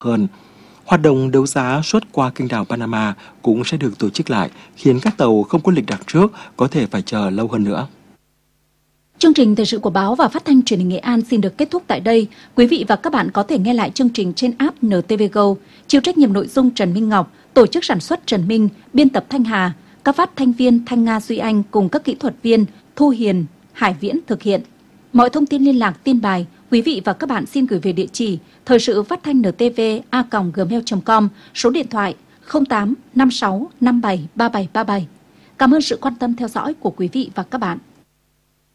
hơn. Hoạt động đấu giá suốt qua kênh đảo Panama cũng sẽ được tổ chức lại, khiến các tàu không có lịch đặt trước có thể phải chờ lâu hơn nữa. Chương trình thời sự của báo và phát thanh truyền hình Nghệ An xin được kết thúc tại đây. Quý vị và các bạn có thể nghe lại chương trình trên app NTV Go. Chịu trách nhiệm nội dung Trần Minh Ngọc, tổ chức sản xuất Trần Minh, biên tập Thanh Hà, các phát thanh viên Thanh Nga Duy Anh cùng các kỹ thuật viên Thu Hiền, Hải Viễn thực hiện. Mọi thông tin liên lạc tin bài, quý vị và các bạn xin gửi về địa chỉ thời sự phát thanh ntv@gmail.com, số điện thoại 08 56 57 3737. Cảm ơn sự quan tâm theo dõi của quý vị và các bạn.